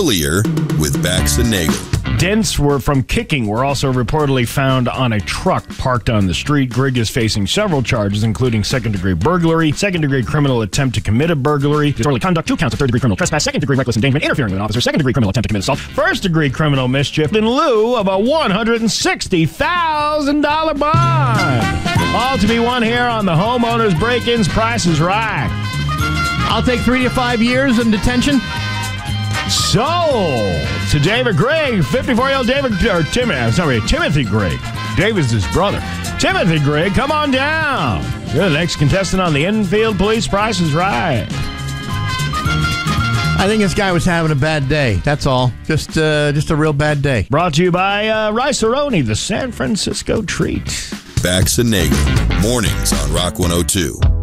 earlier with Bax and Nagel. Dents from kicking were also reportedly found on a truck parked on the street. Grigg is facing several charges, including second-degree burglary, second-degree criminal attempt to commit a burglary, disorderly conduct, 2 counts of third-degree criminal trespass, second-degree reckless endangerment, interfering with an officer, second-degree criminal attempt to commit assault, first-degree criminal mischief in lieu of a $160,000 bond. All to be won here on the Homeowners Break-Ins Price is Right. I'll take 3 to 5 years in detention. Sold to David Grigg, 54-year-old Timothy Grigg. David's his brother. Timothy Grigg, come on down. You're the next contestant on the Enfield Police Price is Right. I think this guy was having a bad day. That's all. Just a real bad day. Brought to you by Rice-A-Roni, the San Francisco treat. Bax and Nagel, mornings on Rock 102.